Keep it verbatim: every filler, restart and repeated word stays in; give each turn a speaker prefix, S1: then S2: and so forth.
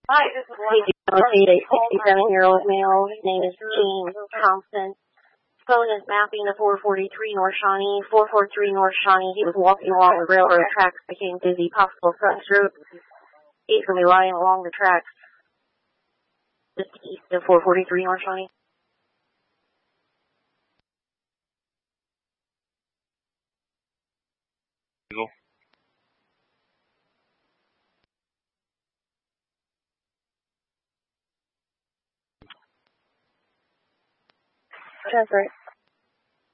S1: Hi, this is a sixty-seven-year-old male. His name is Gene Thompson. Phone is mapping to four forty-three North Shawnee, four forty-three North Shawnee. He was walking along the railroad tracks, became dizzy, possible front stroke. He's going to be lying along the tracks just east of four forty-three North Shawnee. Transfer.